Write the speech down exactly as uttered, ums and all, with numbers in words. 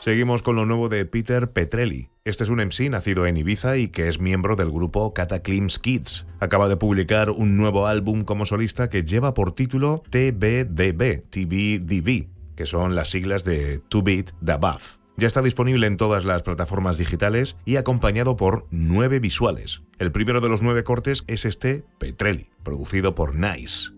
Seguimos con lo nuevo de Peter Petrelli. Este es un M C nacido en Ibiza y que es miembro del grupo Cataclysm Kids. Acaba de publicar un nuevo álbum como solista que lleva por título T B D B, T B D B, que son las siglas de Two Beat The Above. Ya está disponible en todas las plataformas digitales y acompañado por nueve visuales. El primero de los nueve cortes es este Petrelli, producido por Nice.